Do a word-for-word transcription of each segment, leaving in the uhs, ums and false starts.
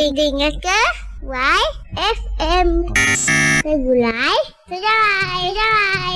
dengar ke Y F M. Segulai, sejarai, sejarai.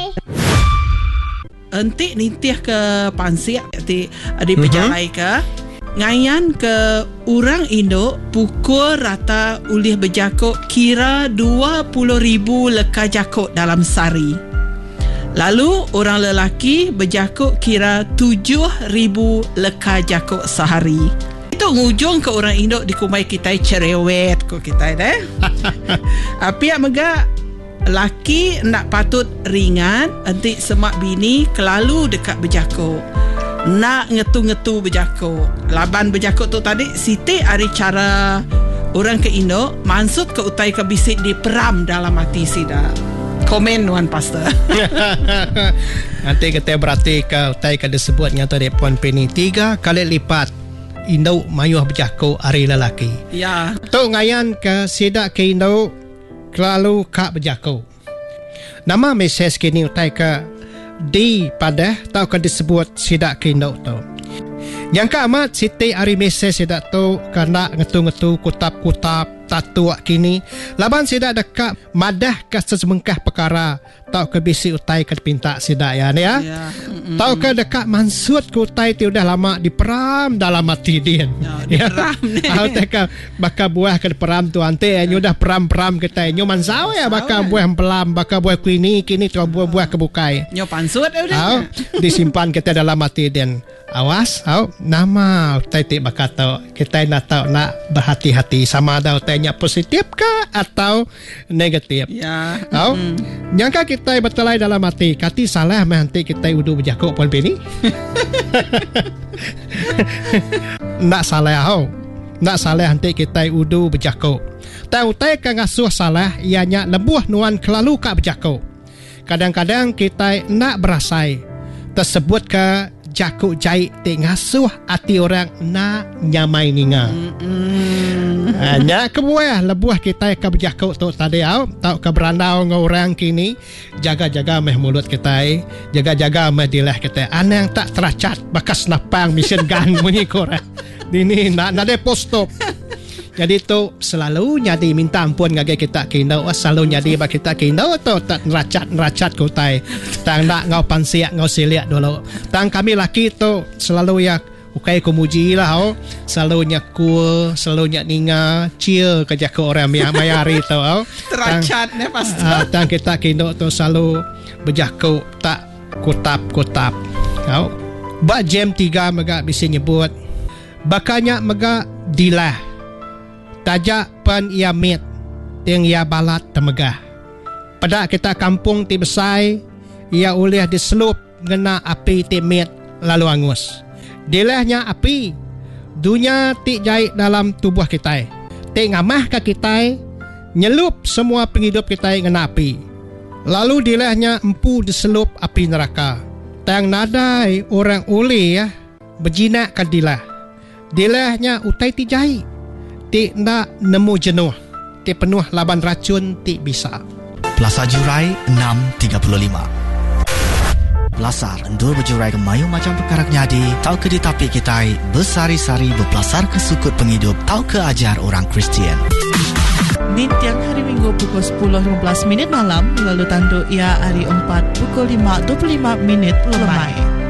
Entik nintih ke pansiak di di pejarai ke ngayan ke orang Indo pukul rata ulih berjakuk kira dua puluh ribu leka jakuk dalam sehari. Lalu orang lelaki berjakuk kira tujuh ribu leka jakuk sehari. Itu ngujung ke orang Indo dikumai kita cerewet kok kita deh. Api mega laki nak patut ringan nanti semak bini kelalu dekat berjakuk. Nak ngetu-ngetu berjakuk. Laban berjakuk tu tadi Siti ari cara orang ke Indo maksud ke utai ke bisik di peram dalam hati sida. Komen Wan Pastor. Nanti kita berarti ke utai ke disebut nyata di Puan Penny tiga kali lipat Indo mayuh berjakuk ari lelaki. Ya. Tu ngayan ke sida ke Indo kelalu kak berjakuk. Nama mesej kini utai ke di pada tau kan disebut sidak kindo tu. Yang ke amat Siti ari mesej sidak tu kena ngetu-ngetu kutap-kutap tatu kini. Laban sidak dekat madah ke sesemengkah perkara tau ke bisi utai ke pinta sidak ya ni ya. ya. Tau ke dekat mansut ke utai ti udah lama diperam dalam hati dia. Ya, diperam ni. Tau ke bakal buah ke peram tu ante nyu dah peram-peram kita nyu mansau ya bakal buah pelam bakal buah kini kini tu buah-buah kebukai. Nyu pansut dah. Tau disimpan kita dalam hati dia. Awas, tau nama utai ti bakal tau kita nak tahu nak berhati-hati sama ada utainya positif ke atau negatif. Ya. Tau mm. Nyangka kita bertelai dalam hati kati salah nanti kita udu berjakuk Puan Penny. Nak salah tau. Nak salah nanti kita udu berjakuk. Tahu utai ke ngasuh salah ianya lebuh nuan kelalu kak berjakuk. Kadang-kadang kita nak berasai tersebut ke jakuk jahit te ngasuh hati orang nak nyamai ninga. Hanya kebuah lebuah kita ke berjakuk tu tadi au tau ke berandau dengan orang kini jaga-jaga meh mulut kita, jaga-jaga meh dilah kita. Anang tak teracat bakas napang mission gun bunyi korang. Ini nak nak de postop. Jadi tu selalu nyadi minta ampun ngage kita kindau, selalu nyadi bagi kita kindau tu tak neracat-neracat kutai. Tang nak ngau pansiak ngau siliak dulu. Tang kami laki tu selalu ya ukai kumuji lah oh. Selalu nyakul, selalu nyak ninga, chill kerja ke orang yang mayari tu oh. Teracat ne pasti. Uh, tang kita kindau tu selalu berjaku tak kutap-kutap. Oh. Ba jam tiga mega bisa nyebut. Bakanya mega dilah. Tajak pen ia mit yang ia balat temegah. Pada kita kampung ti besai ia ulih diselup ngena api ti mit lalu angus. Dilahnya api dunia ti jahit dalam tubuh kita. Ti ngamah ke kita nyelup semua penghidup kita ngena api. Lalu dilahnya empu diselup api neraka. Tang nadai orang ulih ya berjinak ke dilah. Dilahnya utai ti jahit. Ti nak nemu jenuh. Ti penuh laban racun ti bisa. Plaza Jurai enam tiga puluh lima. Belasar endur berjurai ke mayu macam perkara nyadi. Tau ke ditapi kita bersari-sari berpelasar ke sukut penghidup. Tau ke ajar orang Kristian. Di tiang hari Minggu pukul sepuluh lima belas minit malam. Lalu tanduk ia hari empat pukul lima dua puluh lima minit lemai.